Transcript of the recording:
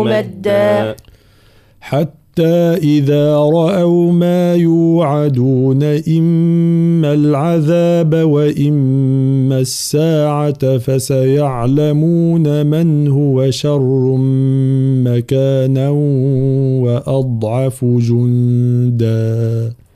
مدا حتى إذا رأوا ما يوعدون إما العذاب وإما الساعة فسيعلمون من هو شر مكانا وأضعف جندا